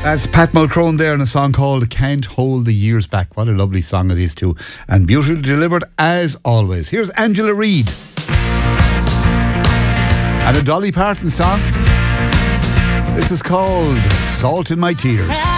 That's Pat Mulcrone there in a song called Can't Hold the Years Back. What a lovely song it is too. And beautifully delivered as always. Here's Angela Reid. And a Dolly Parton song. This is called Salt in My Tears.